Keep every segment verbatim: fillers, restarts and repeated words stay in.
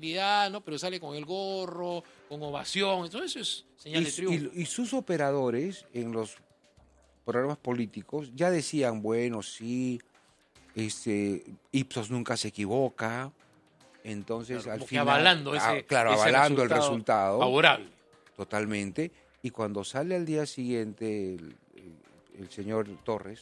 tranquilidad, ¿no? Pero sale con el gorro, con ovación, entonces eso es señal y, de triunfo. Y, y sus operadores en los programas políticos ya decían, bueno, sí, este, Ipsos nunca se equivoca, entonces Claro, al como que final... avalando ese, ah, claro, ese avalando resultado el resultado. Favorable. Totalmente. Y cuando sale al día siguiente el, el, el señor Torres,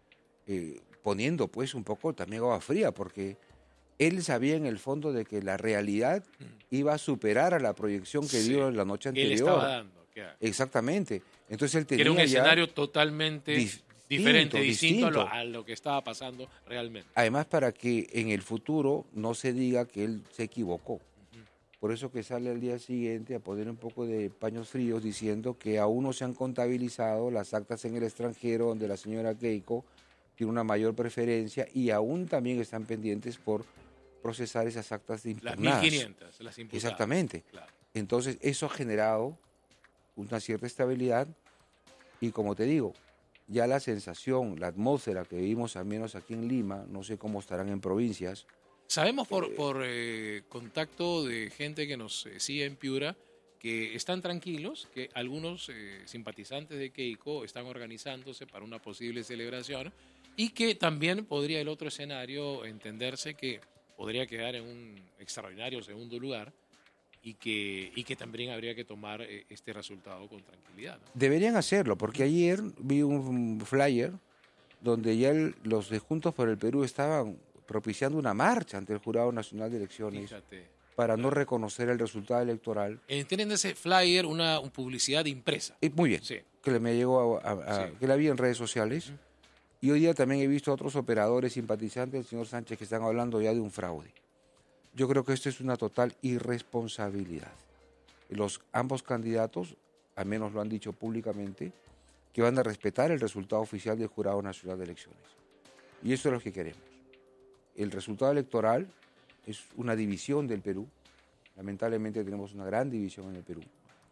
eh, poniendo pues un poco también agua fría, porque él sabía en el fondo de que la realidad iba a superar a la proyección que Sí, dio la noche que él anterior. estaba dando. Claro. Exactamente. Entonces él Que tenía era un ya escenario totalmente dis- diferente, distinto, distinto, a, lo, distinto. a lo que estaba pasando realmente. Además, para que en el futuro no se diga que él se equivocó. Uh-huh. Por eso que sale al día siguiente a poner un poco de paños fríos diciendo que aún no se han contabilizado las actas en el extranjero donde la señora Keiko tiene una mayor preferencia y aún también están pendientes por procesar esas actas de impugnadas. Las mil quinientas, las imputadas. Exactamente. Claro. Entonces, eso ha generado una cierta estabilidad y, como te digo, ya la sensación, la atmósfera que vivimos al menos aquí en Lima, no sé cómo estarán en provincias. Sabemos por, eh, por eh, contacto de gente que nos eh, sigue en Piura que están tranquilos, que algunos eh, simpatizantes de Keiko están organizándose para una posible celebración y que también podría el otro escenario entenderse que podría quedar en un extraordinario segundo lugar y que, y que también habría que tomar eh, este resultado con tranquilidad, ¿no? Deberían hacerlo, porque ayer vi un flyer donde ya el, los de Juntos por el Perú estaban propiciando una marcha ante el Jurado Nacional de Elecciones. Fíjate, para claro. no reconocer el resultado electoral. Entienden ese flyer una, una publicidad impresa. Y muy bien, sí. que me llegó a, a, a sí. que la vi en redes sociales. Uh-huh. Y hoy día también he visto a otros operadores simpatizantes del señor Sánchez que están hablando ya de un fraude. Yo creo que esto es una total irresponsabilidad. Los ambos candidatos, al menos lo han dicho públicamente, que van a respetar el resultado oficial del Jurado Nacional de Elecciones. Y eso es lo que queremos. El resultado electoral es una división del Perú. Lamentablemente tenemos una gran división en el Perú.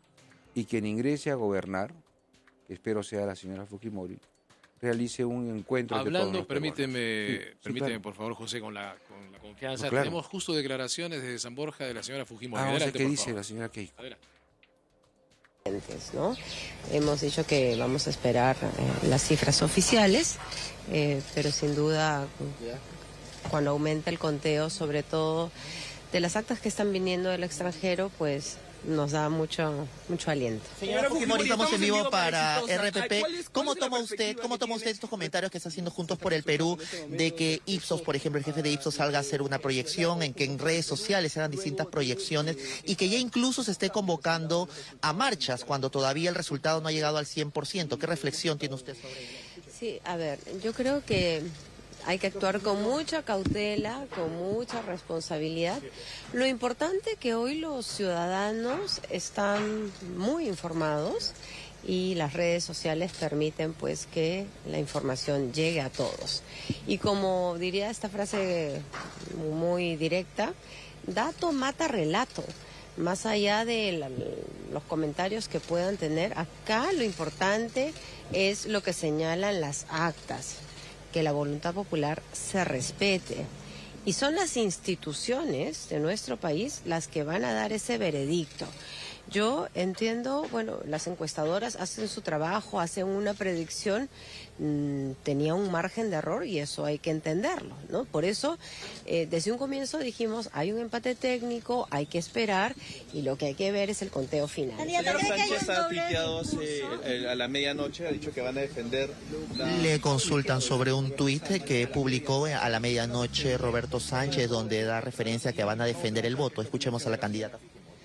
Y quien ingrese a gobernar, que espero sea la señora Fujimori, realice un encuentro. Hablando, permíteme, sí, permíteme sí, claro. por favor, José, con la, con la confianza. No, claro. Tenemos justo declaraciones desde San Borja de la señora Fujimori. Ah, Adelante, ¿qué por dice favor. la señora Keiko? Adelante. ¿No? Hemos dicho que vamos a esperar eh, las cifras oficiales, eh, pero sin duda cuando aumente el conteo, sobre todo de las actas que están viniendo del extranjero, pues nos da mucho mucho aliento. Señora Fujimori, estamos en vivo para R P P. ¿Cómo toma usted, cómo toma usted estos comentarios que está haciendo Juntos por el Perú de que Ipsos, por ejemplo, el jefe de Ipsos salga a hacer una proyección, en que en redes sociales se hagan distintas proyecciones y que ya incluso se esté convocando a marchas cuando todavía el resultado no ha llegado al cien por ciento? ¿Qué reflexión tiene usted sobre eso? Sí, a ver, yo creo que hay que actuar con mucha cautela, con mucha responsabilidad. Lo importante es que hoy los ciudadanos están muy informados y las redes sociales permiten pues que la información llegue a todos. Y como diría esta frase muy directa, dato mata relato. Más allá de la, los comentarios que puedan tener, acá lo importante es lo que señalan las actas, que la voluntad popular se respete. Y son las instituciones de nuestro país las que van a dar ese veredicto. Yo entiendo, bueno, las encuestadoras hacen su trabajo, hacen una predicción, mmm, tenía un margen de error y eso hay que entenderlo, ¿no? Por eso, eh, desde un comienzo dijimos, hay un empate técnico, hay que esperar y lo que hay que ver es el conteo final. El señor Sánchez ha tuiteado hace, a la medianoche, ha dicho que van a defender... La... Le consultan sobre un tuit que publicó a la medianoche Roberto Sánchez, donde da referencia a que van a defender el voto. Escuchemos a la candidata.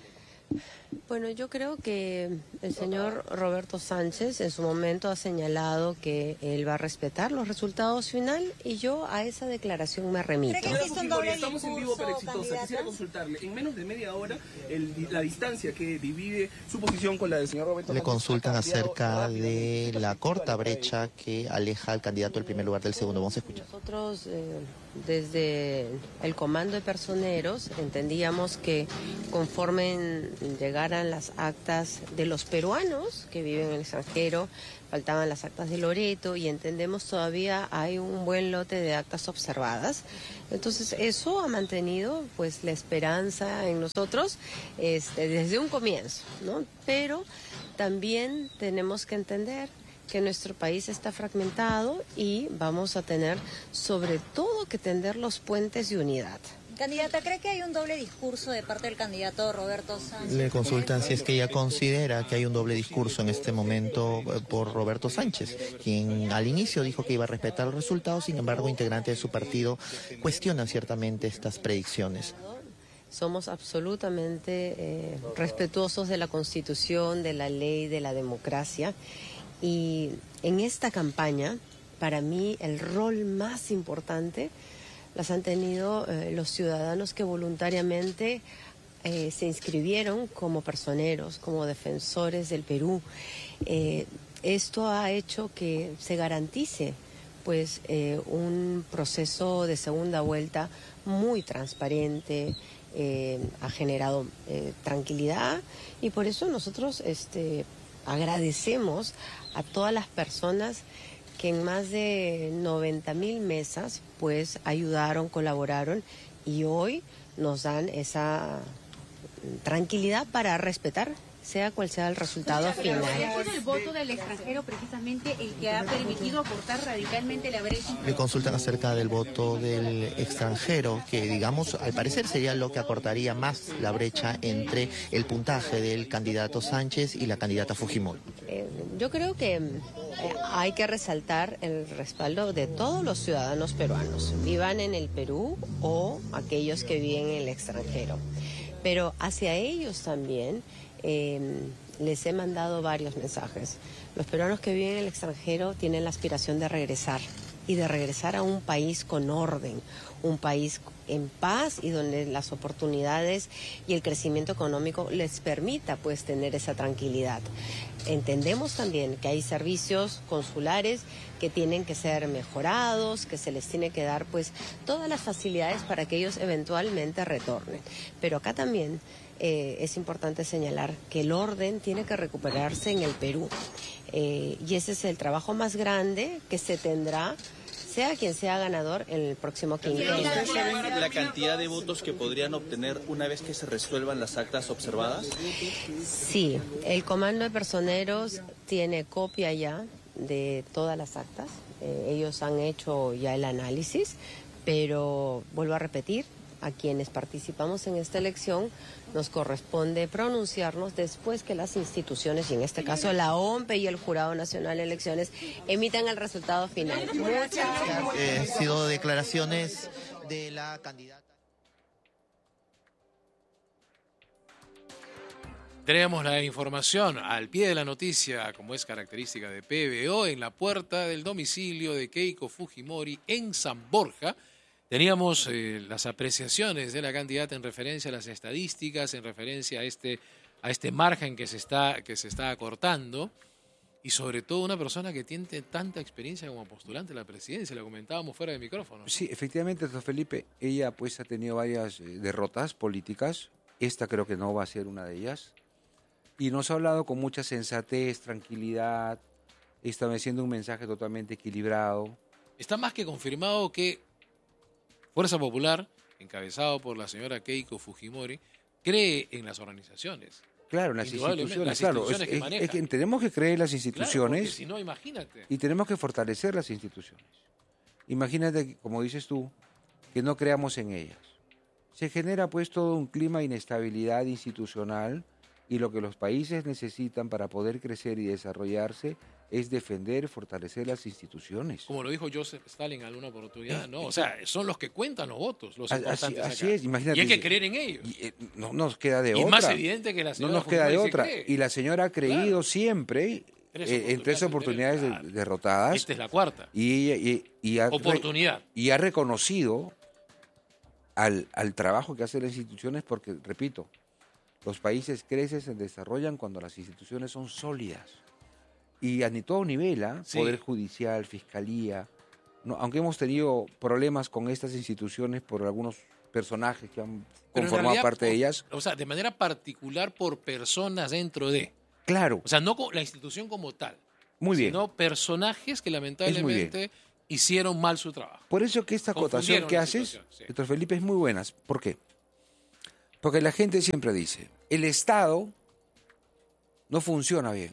Bueno, yo creo que el señor Roberto Sánchez en su momento ha señalado que él va a respetar los resultados final y yo a esa declaración me remito. Estamos en vivo para Exitosa. Quisiera consultarle, en menos de media hora, el, la distancia que divide su posición con la del señor Roberto Le Sánchez consultan acerca de la corta brecha que aleja al candidato del primer lugar del segundo. Vamos a escuchar. Nosotros... Eh, desde el comando de personeros entendíamos que conforme llegaran las actas de los peruanos que viven en el extranjero, faltaban las actas de Loreto y entendemos todavía hay un buen lote de actas observadas. Entonces eso ha mantenido pues la esperanza en nosotros este, desde un comienzo, ¿no? Pero también tenemos que entender que nuestro país está fragmentado y vamos a tener sobre todo que tender los puentes de unidad. Candidata, ¿cree que hay un doble discurso de parte del candidato Roberto Sánchez? Le consultan si es que ella considera que hay un doble discurso en este momento por Roberto Sánchez, quien al inicio dijo que iba a respetar los resultados, sin embargo, integrantes de su partido cuestionan ciertamente estas predicciones. Somos absolutamente eh, respetuosos de la Constitución, de la ley, de la democracia. Y en esta campaña, para mí, el rol más importante las han tenido eh, los ciudadanos que voluntariamente eh, se inscribieron como personeros, como defensores del Perú. Eh, esto ha hecho que se garantice pues, eh, un proceso de segunda vuelta muy transparente, eh, ha generado eh, tranquilidad y por eso nosotros este, agradecemos a todas las personas que en más de noventa mil mesas pues ayudaron, colaboraron y hoy nos dan esa tranquilidad para respetar sea cual sea el resultado final. ¿Ha sido el voto del extranjero precisamente el que ha permitido acortar radicalmente la brecha? Le consultan acerca del voto del extranjero, que digamos, al parecer sería lo que acortaría más la brecha entre el puntaje del candidato Sánchez y la candidata Fujimori. Eh, yo creo que eh, hay que resaltar el respaldo de todos los ciudadanos peruanos, vivan en el Perú o aquellos que viven en el extranjero. Pero hacia ellos también Eh, les he mandado varios mensajes. Los peruanos que viven en el extranjero tienen la aspiración de regresar y de regresar a un país con orden, un país en paz y donde las oportunidades y el crecimiento económico les permita pues tener esa tranquilidad. Entendemos también que hay servicios consulares que tienen que ser mejorados, que se les tiene que dar pues todas las facilidades para que ellos eventualmente retornen. Pero acá también Eh, es importante señalar que el orden tiene que recuperarse en el Perú eh, y ese es el trabajo más grande que se tendrá, sea quien sea ganador en el próximo quinquenio. ¿Ustedes saben la cantidad de votos que podrían obtener una vez que se resuelvan las actas observadas? Sí, el comando de personeros tiene copia ya de todas las actas, eh, ellos han hecho ya el análisis, pero vuelvo a repetir, a quienes participamos en esta elección nos corresponde pronunciarnos después que las instituciones, y en este caso la O M P E y el Jurado Nacional de Elecciones, emitan el resultado final. Muchas gracias. Eh, han sido declaraciones de la candidata. Tenemos la información al pie de la noticia, como es característica de P B O, en la puerta del domicilio de Keiko Fujimori en San Borja. Teníamos eh, las apreciaciones de la candidata en referencia a las estadísticas, en referencia a este, a este margen que se está, que se está acortando, y sobre todo una persona que tiene tanta experiencia como postulante a la presidencia, lo comentábamos fuera de micrófono. Sí, efectivamente, don Felipe, ella pues ha tenido varias eh, derrotas políticas, esta creo que no va a ser una de ellas, y nos ha hablado con mucha sensatez, tranquilidad, estableciendo un mensaje totalmente equilibrado. Está más que confirmado que Fuerza Popular, encabezado por la señora Keiko Fujimori, cree en las organizaciones. Claro, en las instituciones. Las claro, instituciones es, que es, es que tenemos que creer en las instituciones. Claro, si no, imagínate. Y tenemos que fortalecer las instituciones. Imagínate, como dices tú, que no creamos en ellas. Se genera pues todo un clima de inestabilidad institucional y lo que los países necesitan para poder crecer y desarrollarse es defender, fortalecer las instituciones. Como lo dijo Joseph Stalin en alguna oportunidad, ¿no? O sea, son los que cuentan los votos, los importantes Así, así acá. es, imagínate. Y hay que creer en ellos. Y, eh, no nos queda de y otra. Y más evidente que la señora No nos queda de otra. Cree. Y la señora ha creído claro. siempre tres eh, en tres oportunidades de, claro. derrotadas. Esta es la cuarta. Y, y, y ha, Oportunidad. Y ha reconocido al, al trabajo que hacen las instituciones porque, repito, los países crecen, se desarrollan cuando las instituciones son sólidas. Y a todo nivel, ¿eh? Sí. Poder judicial, fiscalía, ¿no? Aunque hemos tenido problemas con estas instituciones por algunos personajes que han Pero en conformado realidad, parte de o- ellas. O sea, de manera particular por personas dentro de. Claro, O sea, no co- la institución como tal, muy bien. sino personajes que lamentablemente hicieron mal su trabajo. Por eso que esta acotación confundieron que la haces, situación, sí. doctor Felipe, es muy buena. ¿Por qué? Porque la gente siempre dice, el Estado no funciona bien.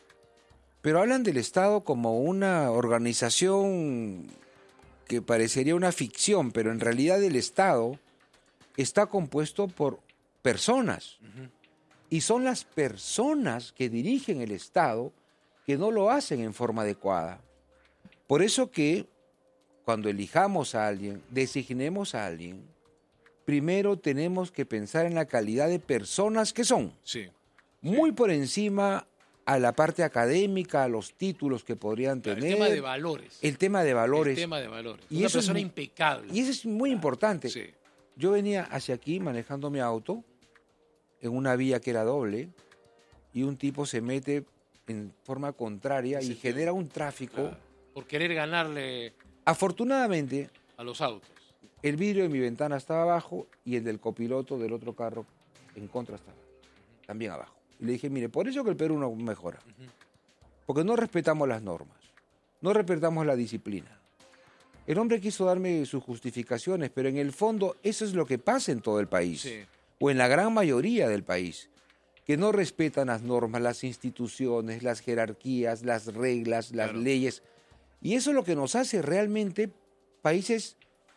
Pero hablan del Estado como una organización que parecería una ficción, pero en realidad el Estado está compuesto por personas. Y son las personas que dirigen el Estado que no lo hacen en forma adecuada. Por eso que cuando elijamos a alguien, designemos a alguien, primero tenemos que pensar en la calidad de personas que son. Sí. Muy por encima a la parte académica, a los títulos que podrían Claro, tener. el tema de valores. El tema de valores. El tema de valores. Y Una eso es persona mu- impecable. Y eso es muy importante. Sí. Yo venía hacia aquí manejando mi auto en una vía que era doble y un tipo se mete en forma contraria Ese y tema. genera un tráfico. Claro, por querer ganarle Afortunadamente, a los autos. el vidrio de mi ventana estaba abajo y el del copiloto del otro carro en contra estaba también abajo. Y le dije, mire, por eso que el Perú no mejora. Porque no respetamos las normas, no respetamos la disciplina. El hombre quiso darme sus justificaciones, pero en el fondo eso es lo que pasa en todo el país, Sí. o en la gran mayoría del país, que no respetan las normas, las instituciones, las jerarquías, las reglas, las Claro. leyes. Y eso es lo que nos hace realmente países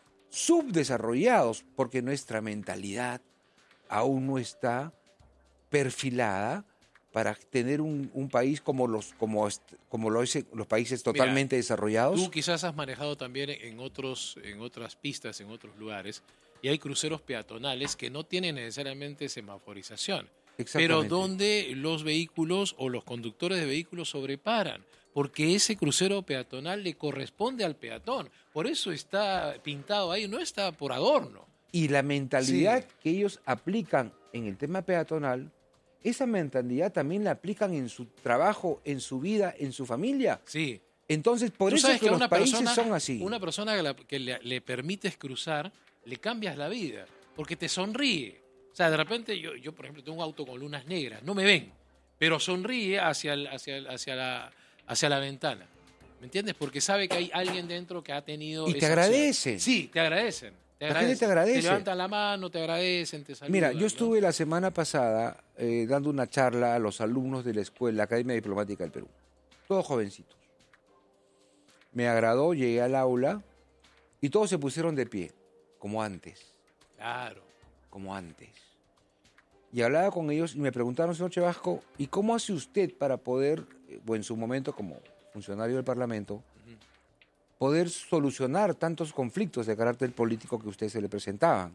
subdesarrollados, porque nuestra mentalidad aún no está perfilada para tener un, un país como los como est- como lo es los países totalmente desarrollados. Tú quizás has manejado también en otros en otras pistas, en otros lugares, y hay cruceros peatonales que no tienen necesariamente semaforización, pero Exactamente. donde los vehículos o los conductores de vehículos sobreparan, porque ese crucero peatonal le corresponde al peatón. Por eso está pintado ahí, no está por adorno. Y la mentalidad Sí. que ellos aplican en el tema peatonal, esa mentalidad también la aplican en su trabajo, en su vida, en su familia. Sí. Entonces, por Tú eso sabes es que que a los una países persona, son así. Una persona que, la- que le, le permites cruzar, le cambias la vida, porque te sonríe. O sea, de repente yo, yo por ejemplo, tengo un auto con lunas negras, no me ven, pero sonríe hacia, el- hacia, el- hacia, la, hacia la ventana. ¿Me entiendes? Porque sabe que hay alguien dentro que ha tenido... Y te esa agradecen. opción. Sí, te agradecen. Te La gente agradecen. te agradece. Te levantan la mano, te agradecen, te saludan. Mira, yo ¿no? estuve la semana pasada eh, dando una charla a los alumnos de la escuela, la Academia Diplomática del Perú. Todos jovencitos. Me agradó, llegué al aula y todos se pusieron de pie, como antes, Claro. como antes. Y hablaba con ellos y me preguntaron, señor Chevasco, ¿y cómo hace usted para poder, eh, o en su momento como funcionario del Parlamento, poder solucionar tantos conflictos de carácter político que a usted se le presentaban?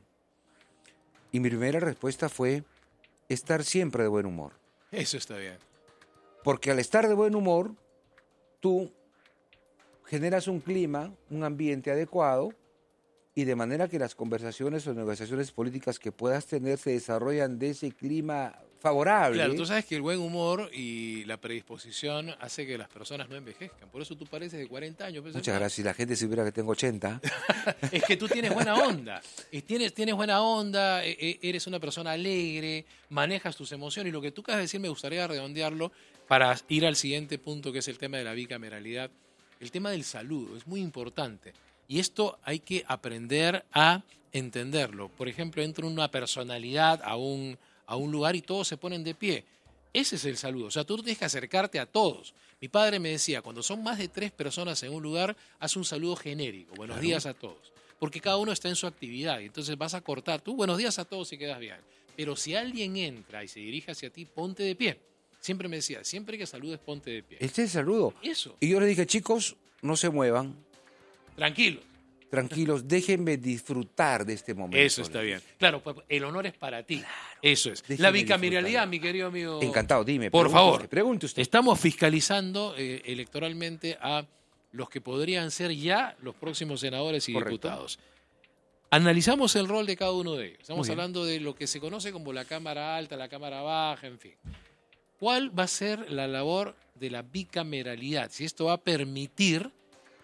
Y mi primera respuesta fue estar siempre de buen humor. Eso está bien. Porque al estar de buen humor, tú generas un clima, un ambiente adecuado, y de manera que las conversaciones o negociaciones políticas que puedas tener se desarrollan de ese clima favorable. Claro, tú sabes que el buen humor y la predisposición hace que las personas no envejezcan. Por eso tú pareces de cuarenta años. pues, Muchas hermano. gracias. Si la gente supiera que tengo ochenta. Es que tú tienes buena onda. Y tienes, tienes buena onda, e- e- eres una persona alegre, manejas tus emociones. Y lo que tú acabas de decir me gustaría redondearlo para ir al siguiente punto, que es el tema de la bicameralidad. El tema del saludo es muy importante. Y esto hay que aprender a entenderlo. Por ejemplo, entra una personalidad a un, a un lugar y todos se ponen de pie. Ese es el saludo. O sea, tú tienes que acercarte a todos. Mi padre me decía, cuando son más de tres personas en un lugar, haz un saludo genérico. Buenos días a todos. Porque cada uno está en su actividad. Y entonces vas a cortar. Tú, buenos días a todos y quedas bien. Pero si alguien entra y se dirige hacia ti, ponte de pie. Siempre me decía, siempre que saludes, ponte de pie. Este es el saludo. Eso. Y yo les dije, chicos, no se muevan, Tranquilo. tranquilos, déjenme disfrutar de este momento. Eso está bien. Claro, pues, el honor es para ti. Eso es. Déjeme La bicameralidad, disfrutar. mi querido amigo. Encantado, dime. Por pregunte favor. usted, Pregunte usted. Estamos fiscalizando eh, electoralmente a los que podrían ser ya los próximos senadores y Correcto. diputados. Analizamos el rol de cada uno de ellos. Estamos Muy bien. hablando de lo que se conoce como la Cámara Alta, la Cámara Baja, en fin. ¿Cuál va a ser la labor de la bicameralidad? Si esto va a permitir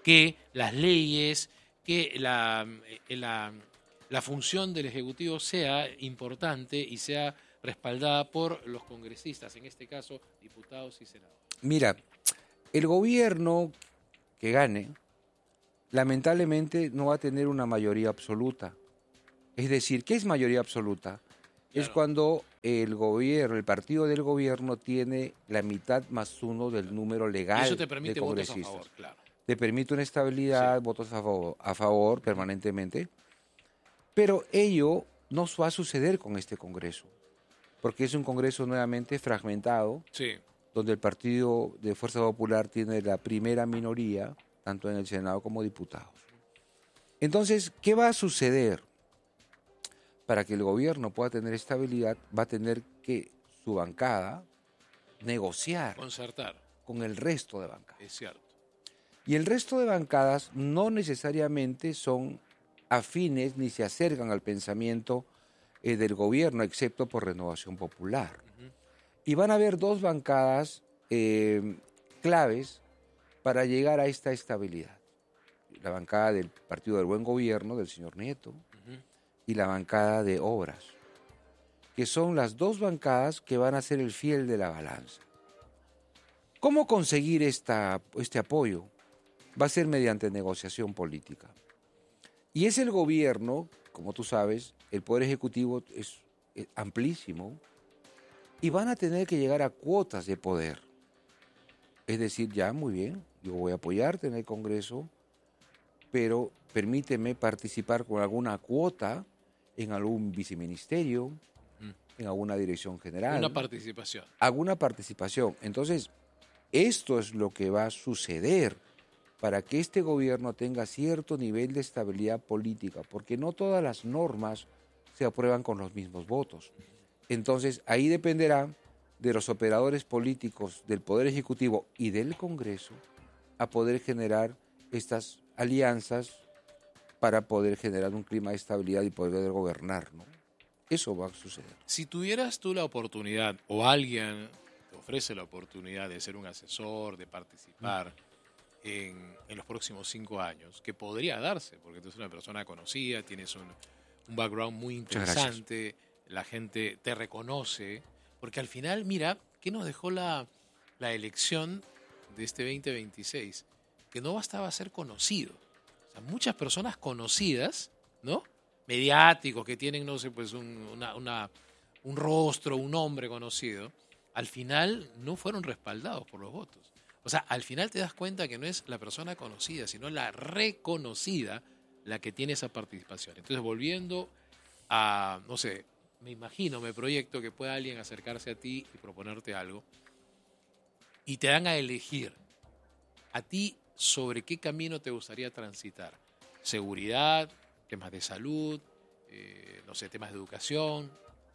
que las leyes, que la, la, la función del Ejecutivo sea importante y sea respaldada por los congresistas, en este caso diputados y senadores. Mira, el gobierno que gane, lamentablemente no va a tener una mayoría absoluta. Es decir, ¿qué es mayoría absoluta? Claro. Es cuando el gobierno, el partido del gobierno tiene la mitad más uno del número legal Eso te permite de congresistas. Votos a favor, claro. Te permite una estabilidad, sí. votos a favor, a favor permanentemente, pero ello no va a suceder con este Congreso, porque es un Congreso nuevamente fragmentado, sí. donde el Partido de Fuerza Popular tiene la primera minoría, tanto en el Senado como diputados. Entonces, ¿qué va a suceder? Para que el gobierno pueda tener estabilidad, va a tener que su bancada negociar concertar con el resto de bancadas. Es cierto. Y el resto de bancadas no necesariamente son afines ni se acercan al pensamiento eh, del gobierno, excepto por Renovación Popular. Uh-huh. Y van a haber dos bancadas eh, claves para llegar a esta estabilidad. La bancada del Partido del Buen Gobierno, del señor Nieto, uh-huh. y la bancada de Obras, que son las dos bancadas que van a ser el fiel de la balanza. ¿Cómo conseguir esta, este apoyo? Va a ser mediante negociación política. Y es el gobierno, como tú sabes, el Poder Ejecutivo es, es amplísimo, y van a tener que llegar a cuotas de poder. Es decir, ya, muy bien, yo voy a apoyarte en el Congreso, pero permíteme participar con alguna cuota en algún viceministerio, mm. en alguna dirección general. Una participación. Alguna participación. Entonces, esto es lo que va a suceder para que este gobierno tenga cierto nivel de estabilidad política, porque no todas las normas se aprueban con los mismos votos. Entonces, ahí dependerá de los operadores políticos del Poder Ejecutivo y del Congreso a poder generar estas alianzas para poder generar un clima de estabilidad y poder gobernar, ¿no? Eso va a suceder. Si tuvieras tú la oportunidad, o alguien te ofrece la oportunidad de ser un asesor, de participar mm. en, en los próximos cinco años, que podría darse, porque tú eres una persona conocida, tienes un, un background muy interesante, la gente te reconoce, porque al final, mira, ¿qué nos dejó la, la elección de este veinte veintiséis? Que no bastaba ser conocido. O sea, muchas personas conocidas, ¿no? Mediáticos, que tienen, no sé, pues un, una, una, un rostro, un nombre conocido, al final no fueron respaldados por los votos. O sea, al final te das cuenta que no es la persona conocida, sino la reconocida la que tiene esa participación. Entonces, volviendo a, no sé, me imagino, me proyecto que pueda alguien acercarse a ti y proponerte algo, y te dan a elegir a ti sobre qué camino te gustaría transitar. Seguridad, temas de salud, eh, no sé, temas de educación.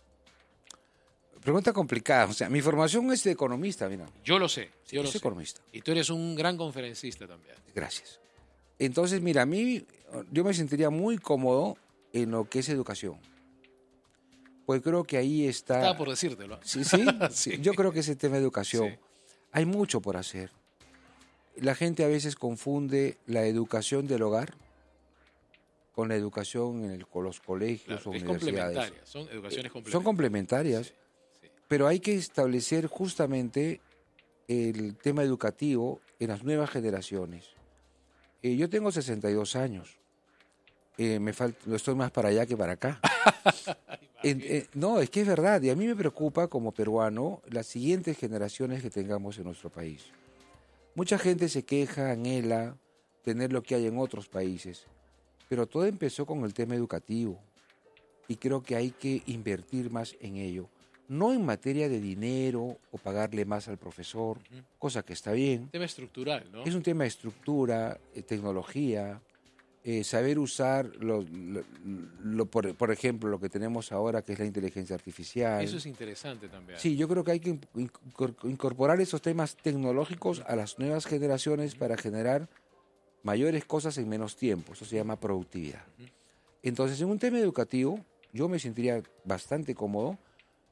Pregunta complicada. O sea, mi formación es de economista, mira. Yo lo sé, yo sí, lo sé. economista. Y tú eres un gran conferencista también. Gracias. Entonces, mira, a mí, yo me sentiría muy cómodo en lo que es educación. Pues creo que ahí está... Estaba por decírtelo. Sí, sí, sí. Yo creo que ese tema de educación, sí. Hay mucho por hacer. La gente a veces confunde la educación del hogar con la educación en el, con los colegios claro, o es universidades. Complementarias, son educaciones complementarias. Son complementarias, sí, sí. Pero hay que establecer justamente el tema educativo en las nuevas generaciones. Eh, yo tengo sesenta y dos años. Eh, me falta, estoy más para allá que para acá. en, eh, no, es que es verdad. Y a mí me preocupa como peruano las siguientes generaciones que tengamos en nuestro país. Mucha gente se queja, anhela tener lo que hay en otros países, pero todo empezó con el tema educativo y creo que hay que invertir más en ello. No en materia de dinero o pagarle más al profesor, uh-huh. cosa que está bien. Un tema estructural, ¿no? Es un tema de estructura, eh, tecnología, eh, saber usar, lo, lo, lo, por, por ejemplo, lo que tenemos ahora, que es la inteligencia artificial. Eso es interesante también. Sí, yo creo que hay que incorporar esos temas tecnológicos a las nuevas generaciones para generar mayores cosas en menos tiempo. Eso se llama productividad. Entonces, en un tema educativo, yo me sentiría bastante cómodo,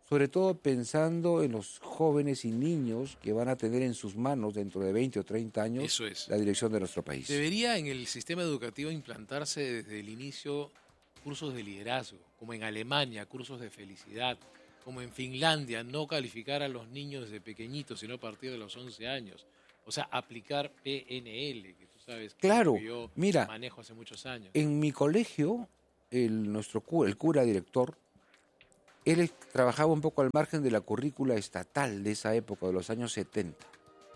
sobre todo pensando en los jóvenes y niños que van a tener en sus manos dentro de veinte o treinta años Eso es. la dirección de nuestro país. Debería en el sistema educativo implantarse desde el inicio cursos de liderazgo, como en Alemania, cursos de felicidad, como en Finlandia, no calificar a los niños desde pequeñitos, sino a partir de los once años. O sea, aplicar P N L, que tú sabes que, Claro, que yo mira, manejo hace muchos años. En mi colegio, el, nuestro cura, el cura director, él es- trabajaba un poco al margen de la currícula estatal de esa época, de los años setenta.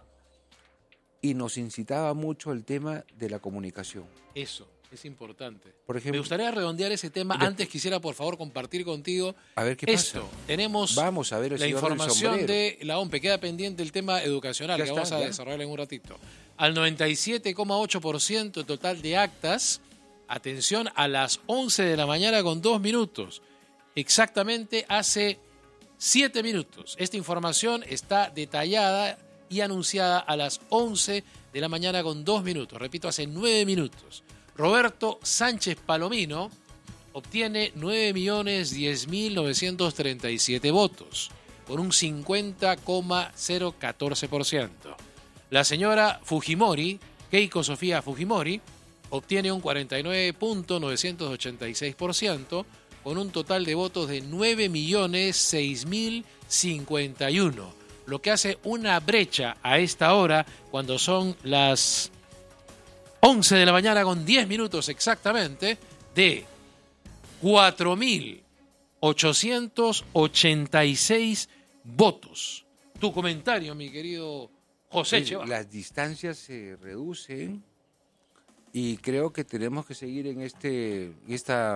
Y nos incitaba mucho el tema de la comunicación. Eso es importante. Por ejemplo, Me gustaría redondear ese tema. De- Antes quisiera, por favor, compartir contigo a ver qué esto. pasa. Tenemos Vamos a ver el la señor del información sombrero. de la O M P E. Queda pendiente el tema educacional, Ya que está, vamos a ya. desarrollar en un ratito. Al noventa y siete coma ocho por ciento total de actas, atención, a las once de la mañana con dos minutos. Exactamente hace siete minutos. Esta información está detallada y anunciada a las once de la mañana con dos minutos. Repito, hace nueve minutos. Roberto Sánchez Palomino obtiene nueve millones diez mil novecientos treinta y siete votos, con un cincuenta coma cero catorce por ciento. La señora Fujimori, Keiko Sofía Fujimori, obtiene un cuarenta y nueve punto novecientos ochenta y seis por ciento, con un total de votos de nueve millones seis mil cincuenta y uno, lo que hace una brecha a esta hora, cuando son las once de la mañana con diez minutos exactamente, de cuatro mil ochocientos ochenta y seis votos. Tu comentario, mi querido José Pues, Echevarría. las distancias se reducen y creo que tenemos que seguir en este, en esta,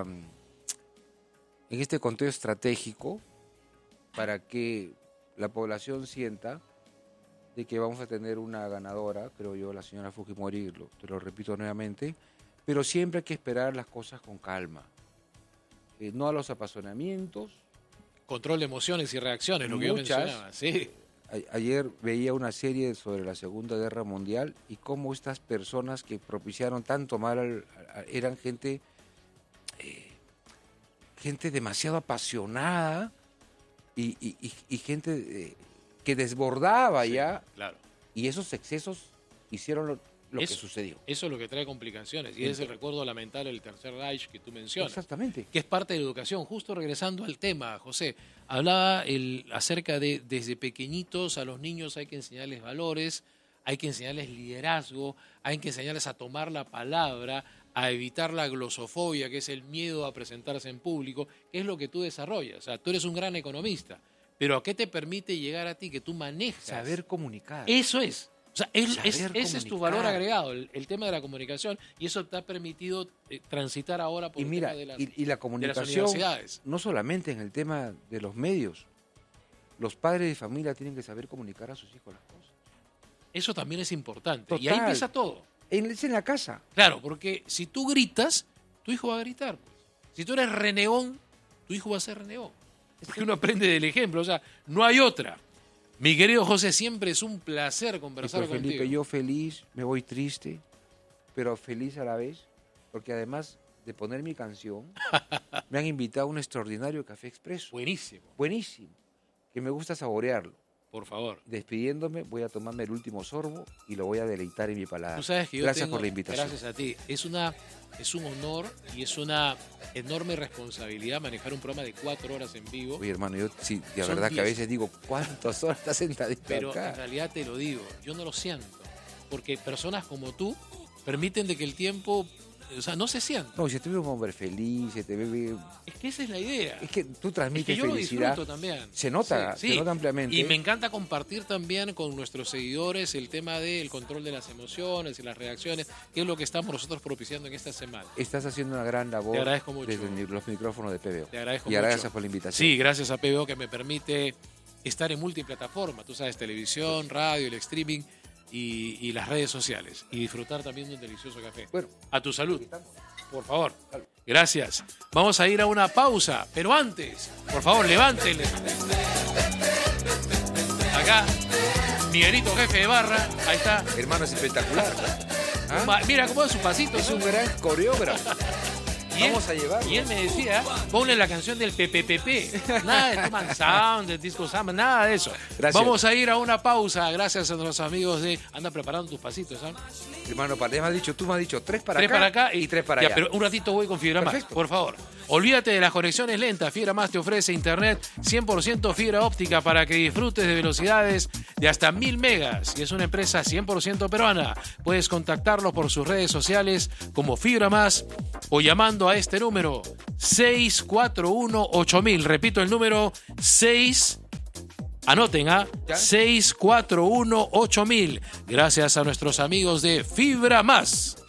en este conteo estratégico para que la población sienta de que vamos a tener una ganadora, creo yo, la señora Fujimori, lo- te lo repito nuevamente, pero siempre hay que esperar las cosas con calma. Eh, no a los apasionamientos. Control de emociones y reacciones, lo que yo Muchas. mencionaba. Sí. A- Ayer veía una serie sobre la Segunda Guerra Mundial y cómo estas personas que propiciaron tanto mal al- a- eran gente, eh, gente demasiado apasionada y, y- y- y gente eh, que desbordaba ya, Claro. y esos excesos hicieron lo, lo que Eso- sucedió. Eso es lo que trae complicaciones. Y es el recuerdo lamentable del Tercer Reich que tú mencionas. Exactamente. Que es parte de la educación. Justo regresando al tema, José, hablaba el, acerca de desde pequeñitos a los niños hay que enseñarles valores, hay que enseñarles liderazgo, hay que enseñarles a tomar la palabra, a evitar la glosofobia, que es el miedo a presentarse en público, que es lo que tú desarrollas. O sea, tú eres un gran economista, pero ¿a qué te permite llegar a ti que tú manejas? Saber comunicar. Eso es. O sea, es- es- Saber ese es tu comunicar. valor agregado, el, el tema de la comunicación, y eso te ha permitido eh, transitar ahora por Y el mira, tema de las, y, y la de las comunicación, universidades. no solamente en el tema de los medios, los padres de familia tienen que saber comunicar a sus hijos las cosas. Eso también es importante. Y Total. ahí empieza todo. En, es en la casa. Claro, porque si tú gritas, tu hijo va a gritar. Pues. Si tú eres renegón, tu hijo va a ser renegón. Porque uno aprende del ejemplo, o sea, no hay otra. Mi querido José, siempre es un placer conversar Víctor contigo. Felipe, yo feliz, me voy triste, pero feliz a la vez, porque además de poner mi canción, me han invitado a un extraordinario café expreso. Buenísimo, Buenísimo, que me gusta saborearlo. por favor. Despidiéndome, voy a tomarme el último sorbo y lo voy a deleitar en mi paladar. Tú sabes que yo Gracias tengo- por la invitación. Gracias a ti. Es una es un honor y es una enorme responsabilidad manejar un programa de cuatro horas en vivo. Oye, hermano, yo sí, la Son verdad que a diez. veces digo, ¿cuántas horas estás sentadito Pero acá? en realidad te lo digo, yo no lo siento. Porque personas como tú permiten de que el tiempo, o sea, no se sienta. No, si te veo un hombre feliz, se te ve... Es que esa es la idea. Es que tú Es transmites que yo lo felicidad. disfruto también. Se nota, Sí, se sí. nota ampliamente. Y me encanta compartir también con nuestros seguidores el tema del control de las emociones y las reacciones, que es lo que estamos nosotros propiciando en esta semana. Estás haciendo una gran labor Te agradezco mucho. desde el- los micrófonos de P B O. Te agradezco y mucho. gracias por la invitación. Sí, gracias a P B O que me permite estar en multiplataforma. Tú sabes, televisión, radio, el streaming y, y las redes sociales. Y disfrutar también de un delicioso café. Bueno, A tu salud. Por favor. Gracias. Vamos a ir a una pausa, pero antes, por favor, levántenle. Acá, Miguelito, jefe de barra. Ahí está. hermano, es espectacular. ¿Ah? Ma- Mira cómo es su pasito. Es ¿no? un gran coreógrafo. Y él, Vamos a llevar. y él me decía, ponle la canción del P P P P. Nada de Tuman Sound, de Disco Samba, nada de eso. Gracias. Vamos a ir a una pausa, gracias a nuestros amigos de... Anda preparando tus pasitos, ¿sabes? Hermano, para, me has dicho, tú me has dicho tres para Tres acá, para acá y tres para ya, allá. Pero un ratito voy con Fibra Más, Perfecto. por favor. Olvídate de las conexiones lentas. Fibra Más te ofrece internet cien por ciento fibra óptica para que disfrutes de velocidades de hasta mil megas. Y es una empresa cien por ciento peruana. Puedes contactarlo por sus redes sociales como Fibra Más o llamando a este número seis cuatro uno ocho mil. Repito el número seis... Anoten a ¿Ya? seis cuatro uno ocho mil. Gracias a nuestros amigos de Fibra Más.